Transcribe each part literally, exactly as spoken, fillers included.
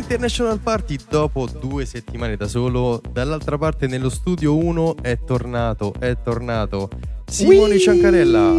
International Party dopo due settimane da solo. Dall'altra parte nello studio uno è tornato, è tornato Simone Whee! Ciancarella.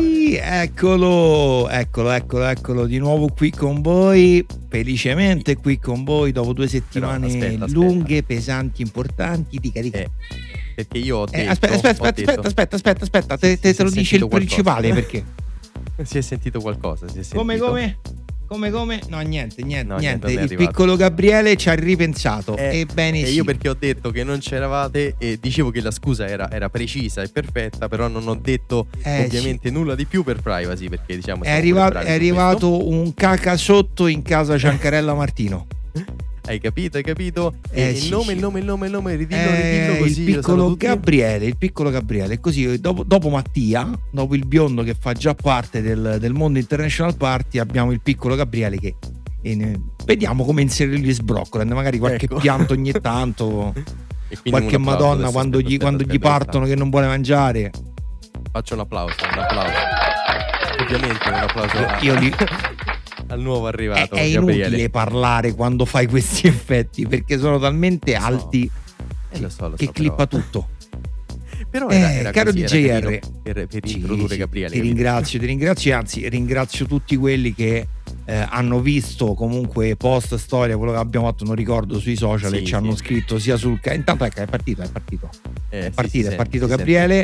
Eccolo, eccolo, eccolo, eccolo di nuovo qui con voi, felicemente qui con voi dopo due settimane Però, aspetta, lunghe, aspetta. pesanti, importanti. Dica, dica. Eh, perché io ho detto... Eh, aspetta, aspetta, ho aspetta, detto, aspetta, aspetta, aspetta, te, te, te lo dice il qualcosa. principale, perché? Si è sentito qualcosa, si è sentito. Come, come? Come come? No, niente, niente, no, niente. niente Il piccolo Gabriele ci ha ripensato. Eh, Ebbene e sì. io perché ho detto che non c'eravate e dicevo che la scusa era, era precisa e perfetta, però non ho detto eh, ovviamente sì. nulla di più per privacy, perché diciamo è, arriva- è arrivato un caca sotto in casa Ciancarella Martino. Hai capito, hai capito? Eh, e sì, il nome, sì. il nome, il nome, il nome, ridillo, eh, ridillo così. Il piccolo Gabriele, il piccolo Gabriele. Così dopo, dopo Mattia, dopo il biondo che fa già parte del, del mondo International Party, abbiamo il piccolo Gabriele che eh, vediamo come inserirgli sbroccolando, magari qualche ecco. pianto ogni tanto, qualche madonna quando gli, aspetta, quando aspetta, gli partono che non vuole mangiare. Faccio un applauso, un applauso. Ovviamente un applauso io, a, io li... al nuovo arrivato. È, è inutile parlare quando fai questi effetti perché sono talmente so. alti eh, lo so, lo che so, clippa però. tutto. Però era, eh, era caro così, D J era R per, per sì, introdurre sì, Gabriele. ti ringrazio, ti ringrazio, anzi ringrazio tutti quelli che eh, hanno visto comunque post storia quello che abbiamo fatto, non ricordo, sui social sì, e ci sì. hanno scritto sia sul intanto ecco, è partito, è partito eh, è partito, sì, è partito sente, Gabriele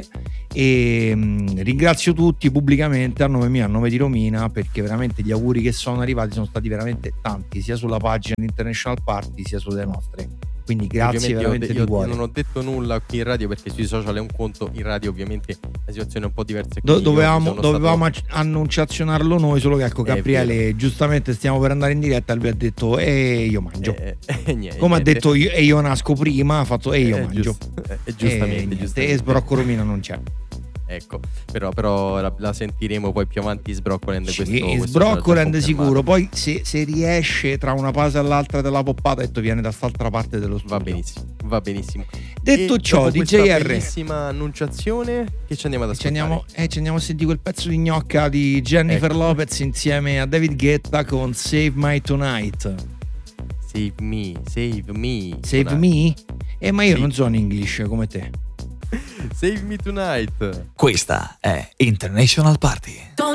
e mh, ringrazio tutti pubblicamente a nome mio, a nome di Romina, perché veramente gli auguri che sono arrivati sono stati veramente tanti, sia sulla pagina di International Party sia sulle nostre. Quindi grazie ovviamente veramente io, di cuore. Io non ho detto nulla qui in radio perché sui social è un conto, in radio ovviamente la situazione è un po' diversa. Do, dovevamo dovevamo stato... annunciazionarlo noi, solo che ecco Gabriele giustamente stiamo per andare in diretta e lui ha detto e io mangio. Eh, eh, niente, come niente. ha detto io, e io nasco prima, ha fatto e io eh, mangio. Giust, eh, giustamente, e, giustamente. E Sbrocco Romina non c'è. Ecco, però, però la, la sentiremo poi più avanti Sbroccoland. Sì, questo, Sbroccoland sicuro. Poi se, se riesce tra una fase all'altra della poppata, detto viene da quest'altra parte dello studio. Va benissimo, va benissimo. Detto e ciò, D J R, bellissima annunciazione, che ci andiamo ad ascoltare? Ci andiamo, eh, ci andiamo a sentire quel pezzo di gnocca di Jennifer ecco. Lopez insieme a David Guetta con Save My Tonight. Save me, save me. Save tonight. me? Eh, ma io sì. non sono in English come te. Save me tonight. Questa è International Party.